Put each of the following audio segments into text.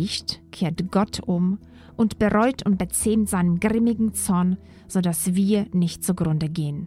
ich, kehrt Gott um und bereut und bezähmt seinen grimmigen Zorn, sodass wir nicht zugrunde gehen.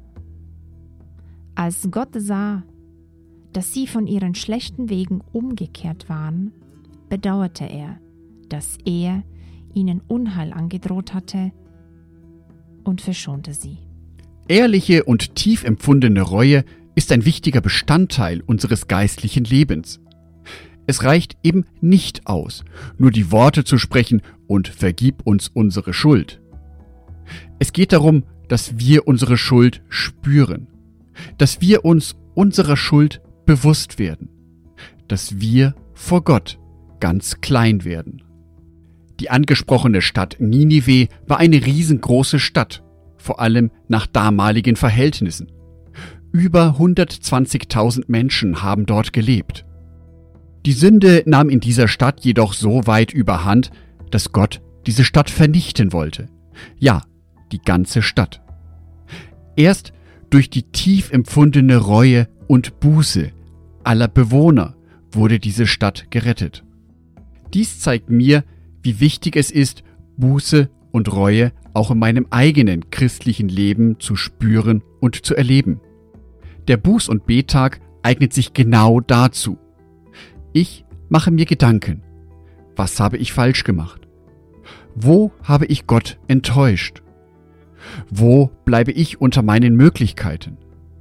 Als Gott sah, dass sie von ihren schlechten Wegen umgekehrt waren, bedauerte er, dass er ihnen Unheil angedroht hatte und verschonte sie. Ehrliche und tief empfundene Reue ist ein wichtiger Bestandteil unseres geistlichen Lebens. Es reicht eben nicht aus, nur die Worte zu sprechen und vergib uns unsere Schuld. Es geht darum, dass wir unsere Schuld spüren, dass wir uns unserer Schuld bewusst werden, dass wir vor Gott ganz klein werden. Die angesprochene Stadt Ninive war eine riesengroße Stadt, vor allem nach damaligen Verhältnissen. Über 120.000 Menschen haben dort gelebt. Die Sünde nahm in dieser Stadt jedoch so weit überhand, dass Gott diese Stadt vernichten wollte. Ja, die ganze Stadt. Erst durch die tief empfundene Reue und Buße aller Bewohner wurde diese Stadt gerettet. Dies zeigt mir, wie wichtig es ist, Buße und Reue auch in meinem eigenen christlichen Leben zu spüren und zu erleben. Der Buß- und Bettag eignet sich genau dazu. Ich mache mir Gedanken. Was habe ich falsch gemacht? Wo habe ich Gott enttäuscht? Wo bleibe ich unter meinen Möglichkeiten?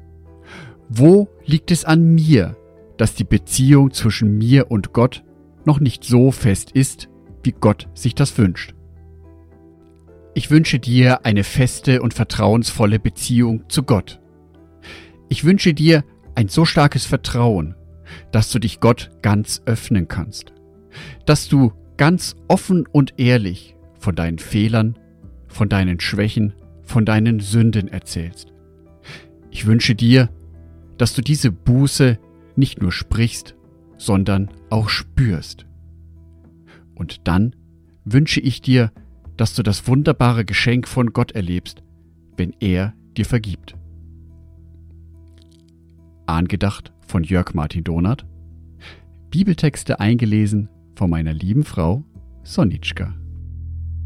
Wo liegt es an mir, dass die Beziehung zwischen mir und Gott noch nicht so fest ist, wie Gott sich das wünscht? Ich wünsche dir eine feste und vertrauensvolle Beziehung zu Gott. Ich wünsche dir ein so starkes Vertrauen, dass du dich Gott ganz öffnen kannst, dass du ganz offen und ehrlich von deinen Fehlern, von deinen Schwächen, von deinen Sünden erzählst. Ich wünsche dir, dass du diese Buße nicht nur sprichst, sondern auch spürst. Und dann wünsche ich dir, dass du das wunderbare Geschenk von Gott erlebst, wenn er dir vergibt. Angedacht von Jörg Martin Donath. Bibeltexte eingelesen von meiner lieben Frau Sonitschka.